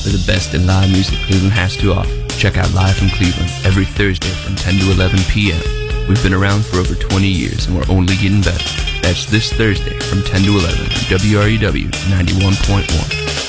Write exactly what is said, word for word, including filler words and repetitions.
for the best in live music Cleveland has to offer. Check out Live from Cleveland every Thursday from ten to eleven p.m. We've been around for over twenty years and we're only getting better. That's this Thursday from ten to eleven on W R U W ninety-one point one.